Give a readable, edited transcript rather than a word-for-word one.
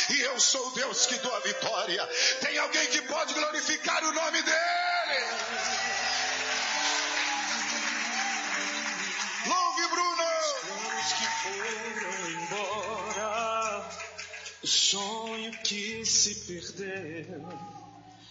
e eu sou o Deus que dou a vitória. Tem alguém que pode glorificar o nome dele? Louve, Bruno! Os que foram embora, o sonho que se perdeu.